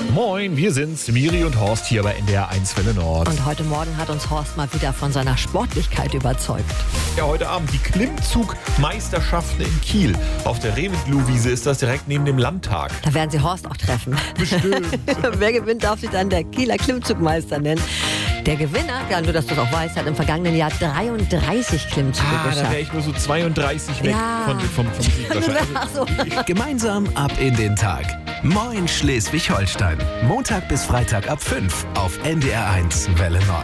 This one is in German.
Moin, wir sind's, Miri und Horst hier bei NDR 1 Welle Nord. Und heute Morgen hat uns Horst mal wieder von seiner Sportlichkeit überzeugt. Ja, heute Abend die Klimmzugmeisterschaften in Kiel. Auf der Reventlow-Wiese ist das direkt neben dem Landtag. Da werden sie Horst auch treffen. Bestimmt. Wer gewinnt, darf sich dann der Kieler Klimmzugmeister nennen. Der Gewinner, ja, nur dass du es auch weißt, hat im vergangenen Jahr 33 Klimmzüge Da geschafft. wäre ich nur so 32 weg Ja. vom Sieg wahrscheinlich. Ach so. Gemeinsam ab in den Tag. Moin Schleswig-Holstein. Montag bis Freitag ab 5 auf NDR 1 Welle Nord.